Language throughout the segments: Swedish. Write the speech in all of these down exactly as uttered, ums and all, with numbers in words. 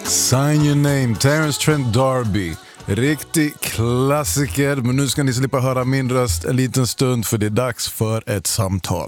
Sign Your Name, Terence Trent D'Arby. Riktig klassiker, men nu ska ni slippa höra min röst en liten stund för det är dags för ett samtal.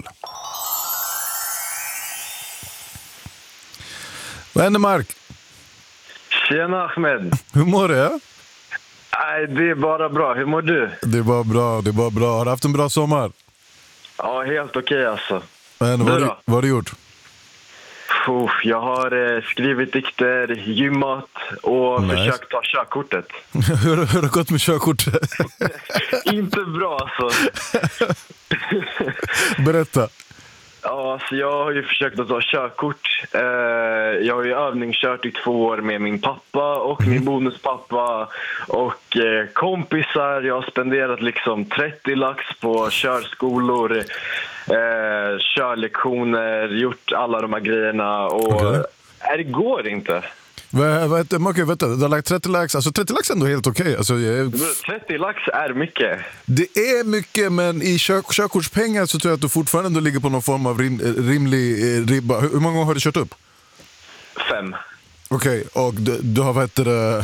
Vad händer, Mark? Tjena Ahmed. Hur mår du? Nej, det är bara bra. Hur mår du? Det är bara bra, det är bara bra. Har du haft en bra sommar? Ja, helt okej alltså. Men, vad, du, vad har du gjort? Uff, jag har eh, skrivit dikter, gymmat och nice. försökt ta körkortet. hur, hur har det gått med körkortet? Inte bra alltså. Berätta. Ja, alltså jag har ju försökt att ta körkort. Eh, jag har ju övningskört i två år med min pappa och min bonuspappa och eh, kompisar. Jag har spenderat liksom trettio lax på körskolor, eh, körlektioner, gjort alla de här grejerna och okay. äh, det går inte. Vad, vad heter, okay, vänta, du har lagt trettio lax, alltså trettio lax är ändå helt okej. Okay. Alltså, jag... trettio lax är mycket. Det är mycket, men i kör, körkortspengar så tror jag att du fortfarande ändå ligger på någon form av rim, rimlig ribba. Hur, hur många gånger har du kört upp? Fem. Okej, okay, och du, du har, vad heter det...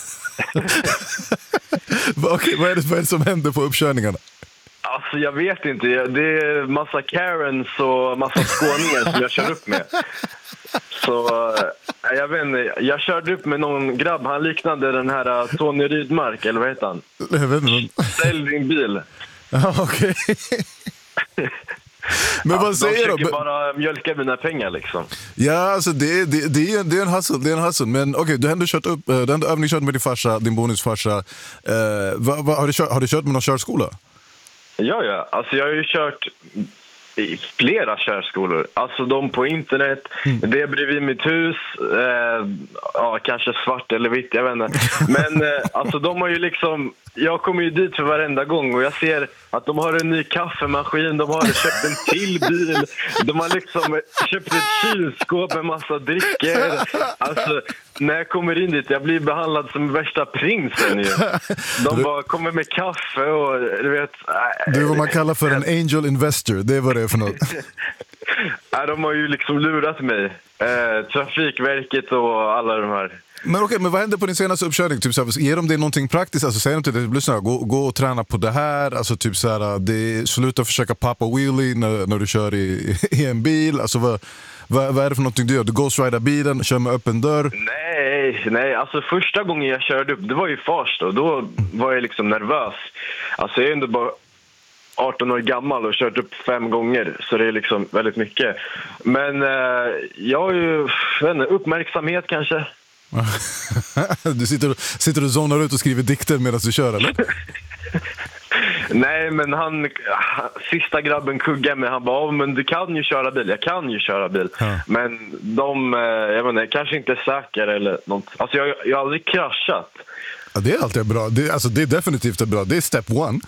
okay, vad, är det, vad är det som händer på uppkörningarna? Alltså jag vet inte, det är massa Karens och massa skåningar som jag kör upp med. Så jag vet inte, jag körde upp med någon grabb, han liknade den här Tony Rydmark, eller vad heter han? Jag vet inte. Ställ din bil. Ja, okej. Men ja, vad säger de du? försöker bara mjölka mina pengar liksom. Ja, alltså det, det, det, är, det är en hustle, det är en hustle. Men okej, okay, du har ändå kört upp, du har ändå övningskört med din farsa, din bonusfarsa. Uh, va, va, har, du kört, har du kört med någon körskola? Ja, ja. Alltså jag har ju kört i flera körskolor. Alltså de på internet, mm. det är bredvid mitt hus, eh, ja, kanske svart eller vitt, jag vet inte. Men eh, alltså de har ju liksom, jag kommer ju dit för varenda gång och jag ser att de har en ny kaffemaskin, de har köpt en till bil, de har liksom köpt ett kylskåp med massa drickor. Alltså när jag kommer in dit, jag blir behandlad som värsta prinsen ju. De du... bara kommer med kaffe och du vet... Du är vad man kallar för en angel investor, det är vad det är för något. Nej, de har ju liksom lurat mig. Eh, Trafikverket och alla de här. Men okej, okay, men vad händer på din senaste uppkörning? Typ så här, ger de dig någonting praktiskt? Alltså säger de till dig, lyssna, gå, gå och träna på det här. Alltså typ så här, det, sluta försöka pappa wheelie när, när du kör i, i en bil. Alltså vad, vad, vad är det för någonting du gör? Du ghostridar bilen, kör med öppen dörr? Nej, nej. Alltså första gången jag körde upp, det var ju fars då. Då var jag liksom nervös. Alltså jag är ändå bara arton år gammal och kört upp fem gånger, så det är liksom väldigt mycket. Men eh, jag har ju inte, uppmärksamhet kanske. Du sitter, sitter och zonar ut och skriver dikter medan du kör, eller? Nej, men han, sista grabben kuggar med, han bara, men du kan ju köra bil, jag kan ju köra bil. Ja. Men de, jag menar, kanske inte är säkra eller något. Alltså jag, jag har aldrig kraschat. Ja, det är alltid bra, det, alltså, det är definitivt bra, det är step one.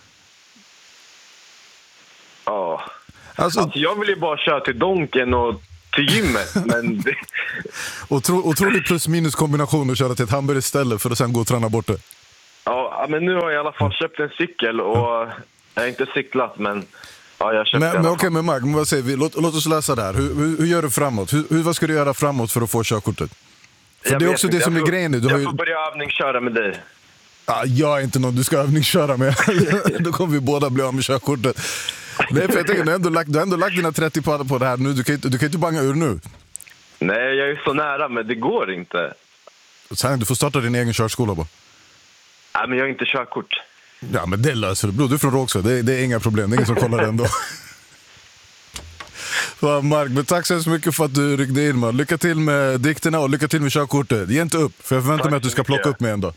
Ja. Alltså, alltså jag vill ju bara köra till Donken och till gymmet, men det... Otro, otroligt plus minus kombination att köra till ett hamburgerställe för att sen gå och träna bort det. Ja, men nu har jag i alla fall köpt en cykel och jag har inte cyklat, men ja, jag köpte. Men, men okej, men Mark, vad säger vi? Låt, låt oss läsa det här. Hur, hur, hur gör du framåt? Hur, hur, vad ska du göra framåt för att få körkortet? För jag det är också det som är får, grejen nu. Du jag har ju... får börja övningsköra med dig. Ah, jag är inte någon du ska övningsköra med. Då kommer vi båda bli av med körkortet. Nej, för jag tänker, du har ändå lagt, du har ändå lagt dina trettio på, på det här nu. Du kan, du kan inte banga ur nu. Nej, jag är så nära, men det går inte. Sen, du får starta din egen körskola bara. Nej, men jag har inte körkort. Ja, men det löser du. Bro, du är från Rågsved. Det, det är inga problem. Det är ingen som kollar ändå. Så, Mark, men tack så hemskt mycket för att du ryckte in, man. Lycka till med dikterna och lycka till med körkortet. Ge inte upp, för jag förväntar tack mig att du ska plocka upp mig ändå.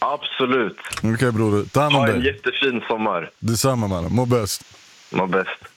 Absolut. Okej, okay, broder. Ta hand om ha dig. en jättefin sommar. Detsamma, man. Må bäst. Må bäst.